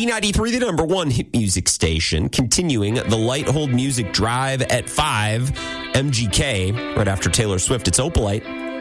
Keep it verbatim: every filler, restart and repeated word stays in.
B ninety-three, the number one hit music station, continuing the Light Hold Music Drive at five. M G K, right after Taylor Swift. It's Opalite